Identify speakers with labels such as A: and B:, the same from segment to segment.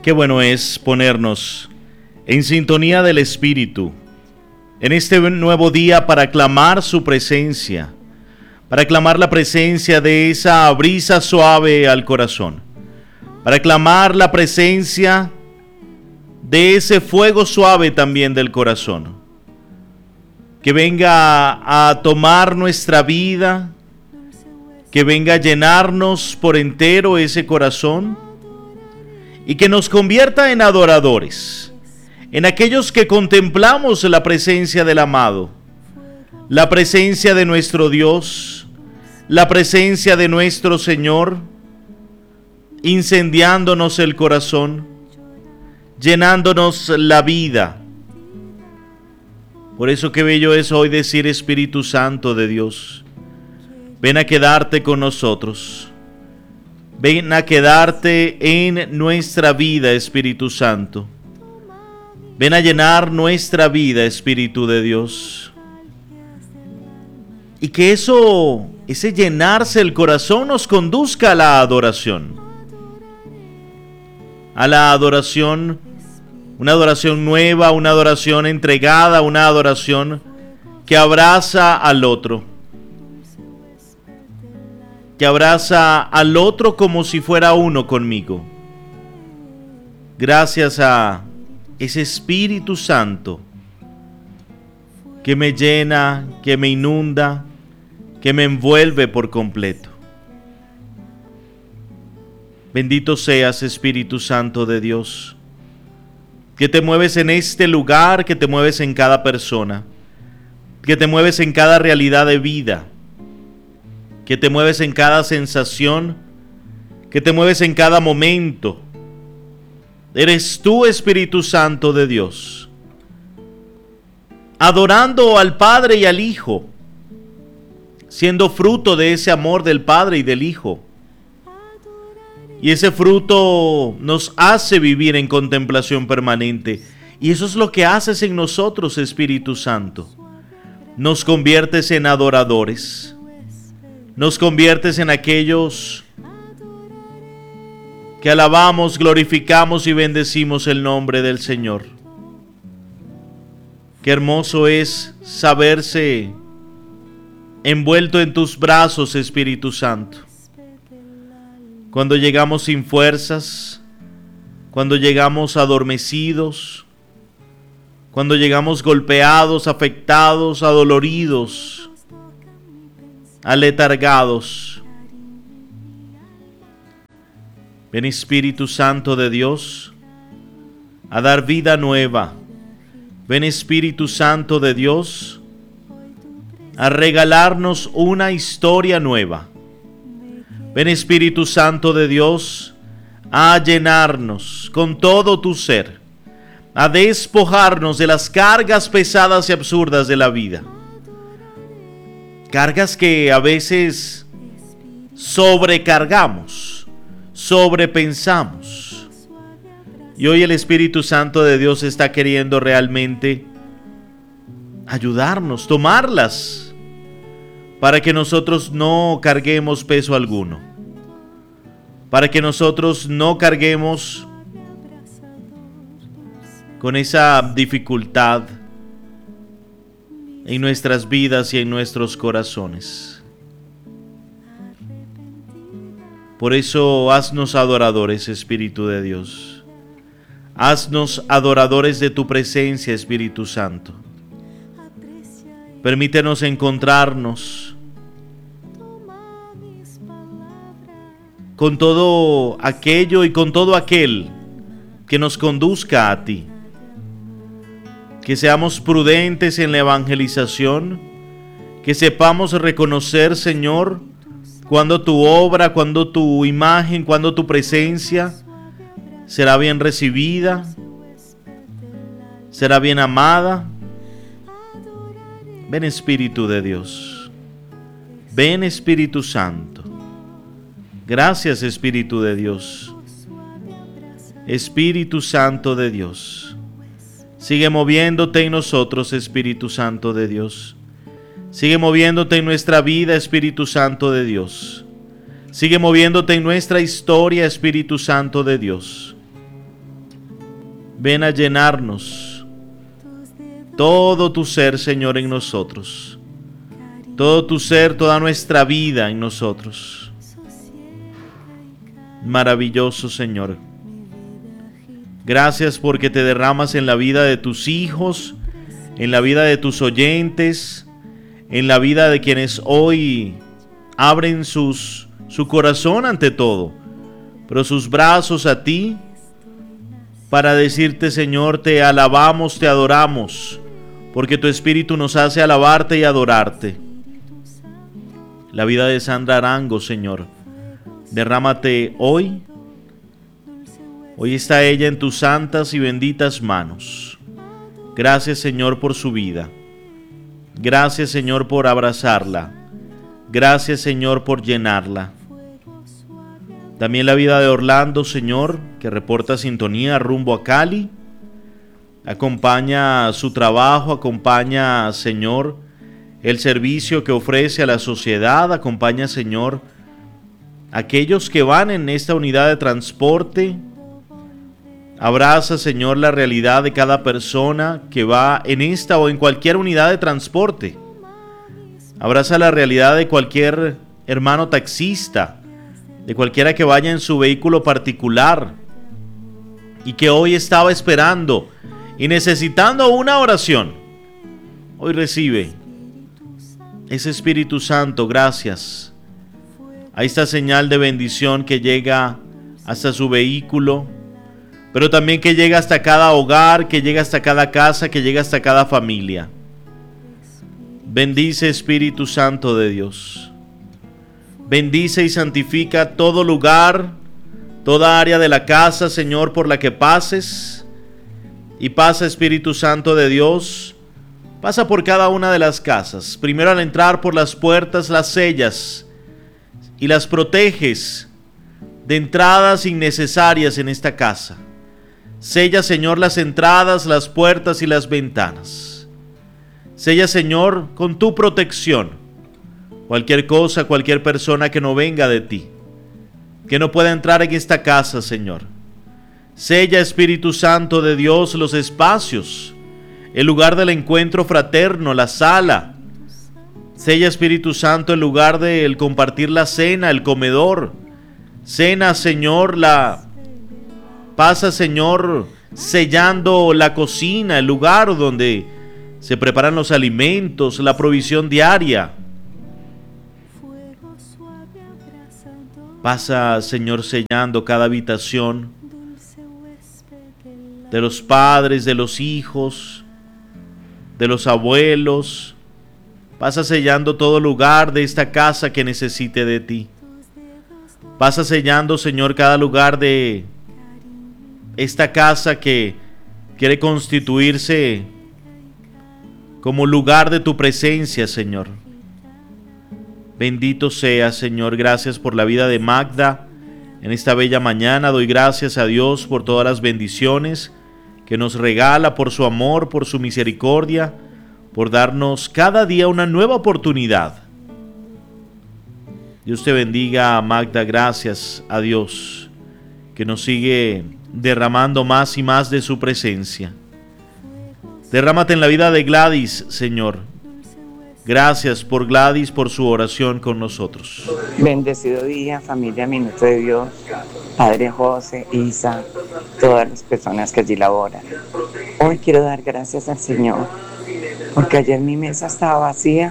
A: Qué bueno es ponernos en sintonía del Espíritu en este nuevo día para clamar su presencia, para clamar la presencia de esa brisa suave al corazón, para clamar la presencia de ese fuego suave también del corazón, que venga a tomar nuestra vida, que venga a llenarnos por entero ese corazón y que nos convierta en adoradores, en aquellos que contemplamos la presencia del amado, la presencia de nuestro Dios, la presencia de nuestro Señor, incendiándonos el corazón, llenándonos la vida. Por eso qué bello es hoy decir: Espíritu Santo de Dios, ven a quedarte con nosotros. Ven a quedarte en nuestra vida, Espíritu Santo. Ven a llenar nuestra vida, Espíritu de Dios. Y que ese llenarse el corazón nos conduzca a la adoración. A la adoración, una adoración nueva, una adoración entregada, una adoración que abraza al otro. Que abraza al otro como si fuera uno conmigo. Gracias a ese Espíritu Santo que me llena, que me inunda, que me envuelve por completo. Bendito seas, Espíritu Santo de Dios, que te mueves en este lugar, que te mueves en cada persona, que te mueves en cada realidad de vida, que te mueves en cada sensación, que te mueves en cada momento. Eres tú, Espíritu Santo de Dios, adorando al Padre y al Hijo, siendo fruto de ese amor del Padre y del Hijo. Y ese fruto nos hace vivir en contemplación permanente. Y eso es lo que haces en nosotros, Espíritu Santo. Nos conviertes en adoradores. Nos conviertes en aquellos que alabamos, glorificamos y bendecimos el nombre del Señor. Qué hermoso es saberse envuelto en tus brazos, Espíritu Santo. Cuando llegamos sin fuerzas, cuando llegamos adormecidos, cuando llegamos golpeados, afectados, adoloridos, aletargados. Ven, Espíritu Santo de Dios, a dar vida nueva. Ven, Espíritu Santo de Dios, a regalarnos una historia nueva. Ven, Espíritu Santo de Dios, a llenarnos con todo tu ser, a despojarnos de las cargas pesadas y absurdas de la vida. Cargas que a veces sobrecargamos, sobrepensamos. Y hoy el Espíritu Santo de Dios está queriendo realmente ayudarnos, tomarlas, para que nosotros no carguemos peso alguno, para que nosotros no carguemos con esa dificultad en nuestras vidas y en nuestros corazones. Por eso haznos adoradores, Espíritu de Dios. Haznos adoradores de tu presencia, Espíritu Santo. Permítenos encontrarnos con todo aquello y con todo aquel que nos conduzca a ti. Que seamos prudentes en la evangelización, que sepamos reconocer, Señor, cuando tu obra, cuando tu imagen, cuando tu presencia será bien recibida, será bien amada. Ven, Espíritu de Dios. Ven, Espíritu Santo. Gracias, Espíritu de Dios. Espíritu Santo de Dios. Sigue moviéndote en nosotros, Espíritu Santo de Dios. Sigue moviéndote en nuestra vida, Espíritu Santo de Dios. Sigue moviéndote en nuestra historia, Espíritu Santo de Dios. ven a llenarnos. Todo tu ser, Señor, en nosotros. Todo tu ser, toda nuestra vida en nosotros. Maravilloso, Señor. Gracias porque te derramas en la vida de tus hijos, en la vida de tus oyentes, en la vida de quienes hoy abren su corazón ante todo, pero sus brazos a ti, para decirte, Señor, te alabamos, te adoramos, porque tu Espíritu nos hace alabarte y adorarte. La vida de Sandra Arango, Señor, derrámate hoy. Hoy está ella en tus santas y benditas manos. Gracias, Señor, por su vida. Gracias, Señor, por abrazarla. Gracias, Señor, por llenarla. También la vida de Orlando, Señor, que reporta sintonía rumbo a Cali. Acompaña su trabajo, acompaña, Señor, el servicio que ofrece a la sociedad. Acompaña, Señor, aquellos que van en esta unidad de transporte. Abraza, Señor, la realidad de cada persona que va en esta o en cualquier unidad de transporte. Abraza la realidad de cualquier hermano taxista, de cualquiera que vaya en su vehículo particular y que hoy estaba esperando y necesitando una oración. Hoy recibe ese Espíritu Santo, gracias a esta señal de bendición que llega hasta su vehículo, pero también que llega hasta cada hogar, que llega hasta cada casa, que llega hasta cada familia. Bendice, Espíritu Santo de Dios. Bendice y santifica todo lugar, toda área de la casa, Señor, por la que pases. Y pasa, Espíritu Santo de Dios, pasa por cada una de las casas. Primero, al entrar por las puertas, las sellas y las proteges de entradas innecesarias en esta casa. Sella, Señor, las entradas, las puertas y las ventanas. Sella, Señor, con tu protección cualquier cosa, cualquier persona que no venga de ti, que no pueda entrar en esta casa, Señor. Sella, Espíritu Santo de Dios, los espacios, el lugar del encuentro fraterno, la sala. Sella, Espíritu Santo, el lugar del compartir la cena, el comedor. Cena, Señor, pasa, Señor, sellando la cocina, el lugar donde se preparan los alimentos, la provisión diaria. Pasa, Señor, sellando cada habitación de los padres, de los hijos, de los abuelos. Pasa sellando todo lugar de esta casa que necesite de ti. Pasa sellando, Señor, cada lugar de esta casa que quiere constituirse como lugar de tu presencia, Señor. Bendito sea, Señor. Gracias por la vida de Magda en esta bella mañana. Doy gracias a Dios por todas las bendiciones que nos regala, por su amor, por su misericordia, por darnos cada día una nueva oportunidad. Dios te bendiga, Magda. Gracias a Dios que nos sigue derramando más y más de su presencia. Derrámate en la vida de Gladys, Señor. Gracias por Gladys, por su oración con nosotros.
B: Bendecido día, familia Minuto de Dios, Padre José, Isa, todas las personas que allí laboran. Hoy quiero dar gracias al Señor, porque ayer mi mesa estaba vacía.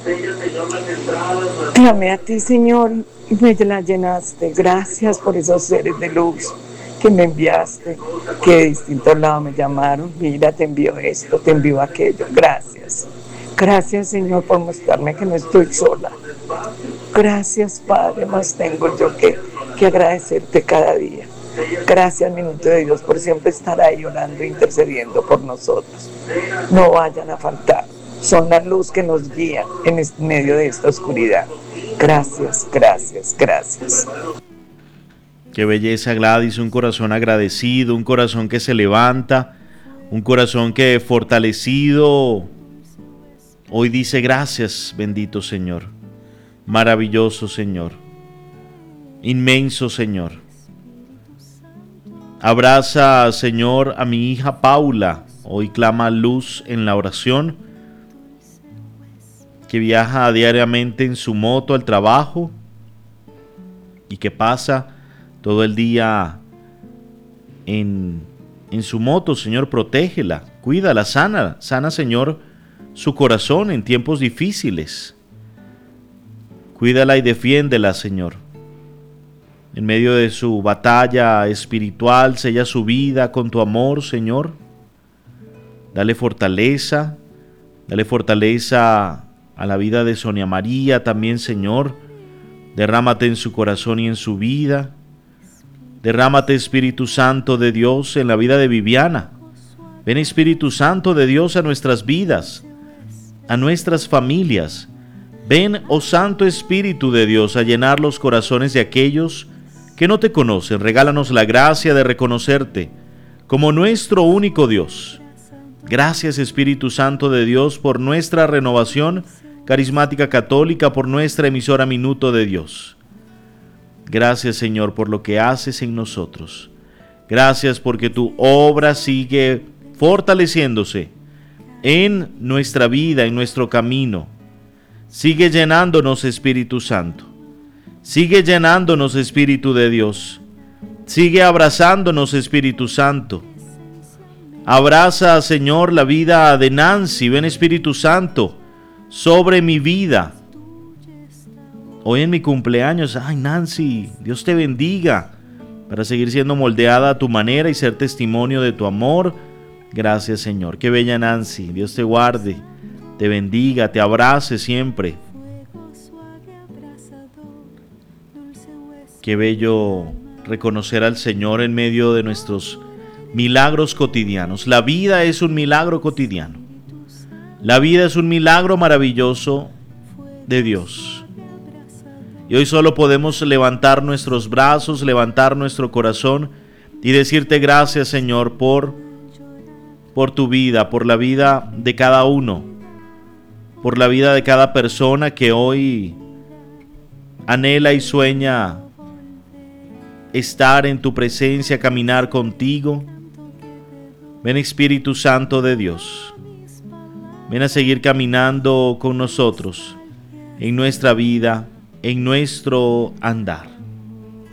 B: Clamé a ti, Señor, y me la llenaste. Gracias por esos seres de luz que me enviaste, que de distintos lados me llamaron. Mira, te envío esto, te envío aquello. Gracias. Gracias, Señor, por mostrarme que no estoy sola. Gracias, Padre, más tengo yo que agradecerte cada día. Gracias, Minuto de Dios, por siempre estar ahí orando e intercediendo por nosotros. No vayan a faltar. Son la luz que nos guía en medio de esta oscuridad. Gracias, gracias, gracias.
A: Qué belleza, Gladys, un corazón agradecido, un corazón que se levanta, un corazón que fortalecido hoy dice gracias, bendito Señor, maravilloso Señor, inmenso Señor. Abraza, Señor, a mi hija Paula. Hoy clama luz en la oración, que viaja diariamente en su moto al trabajo y que pasa todo el día en su moto. Señor, protégela, cuídala, sana, Señor, su corazón en tiempos difíciles. Cuídala y defiéndela, Señor. En medio de su batalla espiritual, sella su vida con tu amor, Señor. Dale fortaleza a la vida de Sonia María también, Señor. Derrámate en su corazón y en su vida. Derrámate, Espíritu Santo de Dios, en la vida de Viviana. Ven, Espíritu Santo de Dios, a nuestras vidas, a nuestras familias. Ven, oh Santo Espíritu de Dios, a llenar los corazones de aquellos que no te conocen. Regálanos la gracia de reconocerte como nuestro único Dios. Gracias, Espíritu Santo de Dios, por nuestra renovación carismática católica, por nuestra emisora Minuto de Dios. Gracias, Señor, por lo que haces en nosotros. Gracias porque tu obra sigue fortaleciéndose en nuestra vida, en nuestro camino. Sigue llenándonos, Espíritu Santo. Sigue llenándonos, Espíritu de Dios. Sigue abrazándonos, Espíritu Santo. Abraza, Señor, la vida de Nancy. Ven, Espíritu Santo, sobre mi vida. Hoy en mi cumpleaños. Ay, Nancy, Dios te bendiga, para seguir siendo moldeada a tu manera y ser testimonio de tu amor. Gracias, Señor. Qué bella Nancy. Dios te guarde, te bendiga, te abrace siempre. Qué bello reconocer al Señor en medio de nuestros milagros cotidianos. La vida es un milagro cotidiano. La vida es un milagro maravilloso de Dios. Y hoy solo podemos levantar nuestros brazos, levantar nuestro corazón y decirte gracias, Señor, por tu vida, por la vida de cada uno, por la vida de cada persona que hoy anhela y sueña estar en tu presencia, caminar contigo. Ven, Espíritu Santo de Dios. Ven a seguir caminando con nosotros en nuestra vida, en nuestro andar.